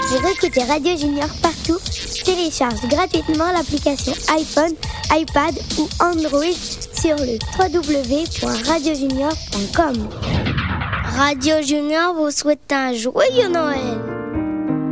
Pour écouter Radio Junior partout, télécharge gratuitement l'application iPhone, iPad ou Android sur le www.radiojunior.com. Radio Junior vous souhaite un joyeux Noël.